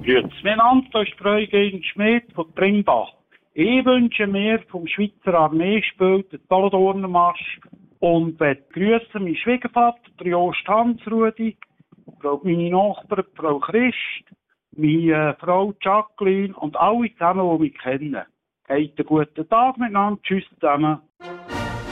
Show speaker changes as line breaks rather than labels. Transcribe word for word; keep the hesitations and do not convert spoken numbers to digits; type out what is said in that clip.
Grüezi miteinander, das ist Bräugin Schmidt von Trimbach. Ich wünsche mir vom Schweizer Armeespiel den Solothurnermarsch und möchte grüssen meinen Schwiegervater, der Jost Hansrudi, meine Nachbarn, Frau Christ, meine Frau Jacqueline und alle zusammen, die mich kennen. Habt einen guten Tag miteinander. Tschüss zusammen.